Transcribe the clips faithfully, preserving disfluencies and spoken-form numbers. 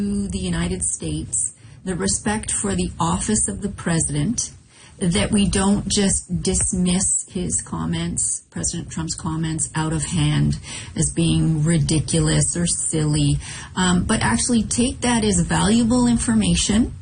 the United States, the respect for the office of the president, that we don't just dismiss his comments, President Trump's comments, out of hand as being ridiculous or silly, um, but actually take that as valuable information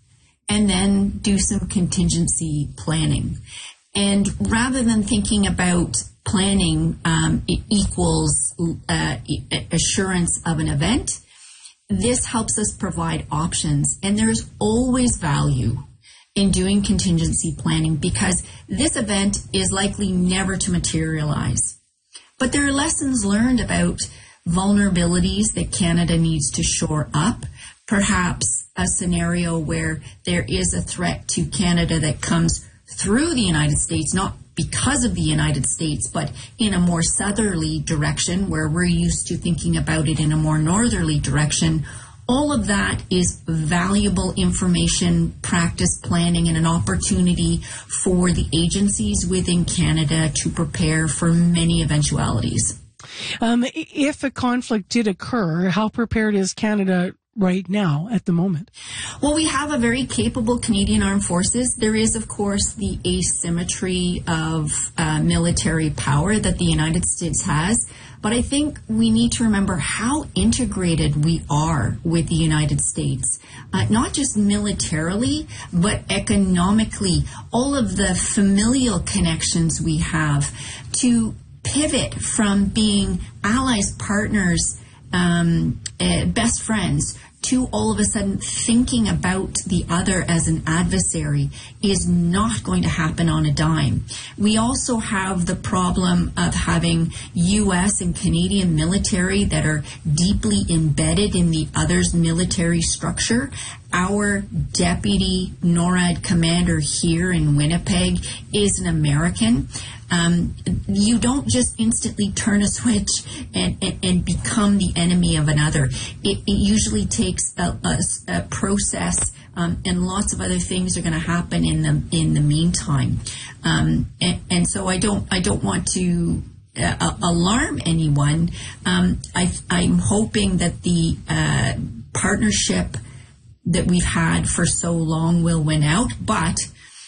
and then do some contingency planning. And rather than thinking about planning um, it equals uh, assurance of an event, this helps us provide options. And there's always value in doing contingency planning because this event is likely never to materialize. But there are lessons learned about vulnerabilities that Canada needs to shore up. Perhaps a scenario where there is a threat to Canada that comes through the United States, not because of the United States, but in a more southerly direction where we're used to thinking about it in a more northerly direction. All of that is valuable information, practice planning, and an opportunity for the agencies within Canada to prepare for many eventualities. Um, if a conflict did occur, how prepared is Canada right now at the moment? Well, we have a very capable Canadian Armed Forces. There is, of course, the asymmetry of uh, military power that the United States has. But I think we need to remember how integrated we are with the United States, uh, not just militarily, but economically. All of the familial connections we have to pivot from being allies, partners, um, uh, best friends, to all of a sudden thinking about the other as an adversary is not going to happen on a dime. We also have the problem of having U S and Canadian military that are deeply embedded in the other's military structure. Our deputy NORAD commander here in Winnipeg is an American. Um, you don't just instantly turn a switch and, and, and become the enemy of another. It, it usually takes a, a, a process, um, and lots of other things are going to happen in the in the meantime. Um, and, and so I don't I don't want to uh, alarm anyone. Um, I, I'm hoping that the uh, partnership that we've had for so long will win out, but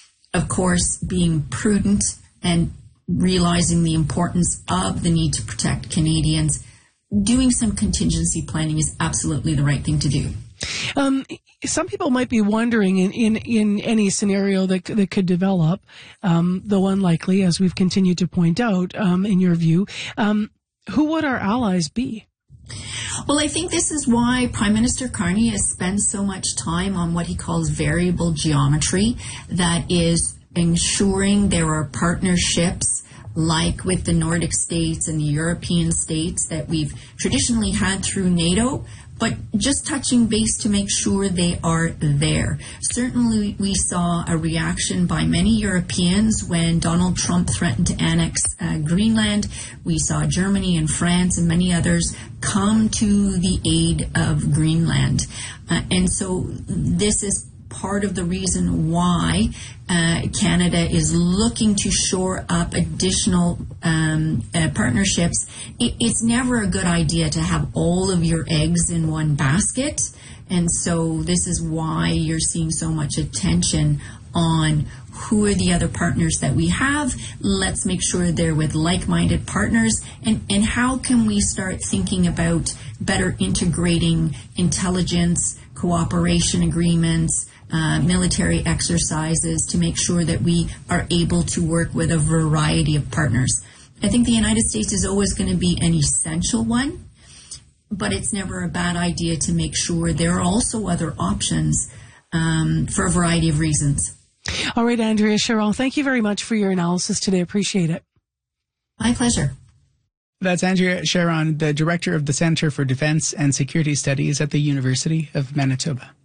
of course being prudent and realizing the importance of the need to protect Canadians, doing some contingency planning is absolutely the right thing to do. Um, some people might be wondering in, in, in any scenario that, that could develop, um, though unlikely, as we've continued to point out, um, in your view, um, who would our allies be? Well, I think this is why Prime Minister Carney has spent so much time on what he calls variable geometry, that is ensuring there are partnerships like with the Nordic states and the European states that we've traditionally had through NATO, but just touching base to make sure they are there. Certainly we saw a reaction by many Europeans when Donald Trump threatened to annex uh, Greenland. We saw Germany and France and many others come to the aid of Greenland. Uh, and so this is part of the reason why uh, Canada is looking to shore up additional um, uh, partnerships. It, it's never a good idea to have all of your eggs in one basket, and so this is why you're seeing so much attention on who are the other partners that we have. Let's make sure they're with like-minded partners, and, and how can we start thinking about better integrating intelligence, cooperation agreements, Uh, military exercises to make sure that we are able to work with a variety of partners. I think the United States is always going to be an essential one, but it's never a bad idea to make sure there are also other options um, for a variety of reasons. All right, Andrea Sherrill, thank you very much for your analysis today. Appreciate it. My pleasure. That's Andrea Sherrill, the Director of the Centre for Defence and Security Studies at the University of Manitoba.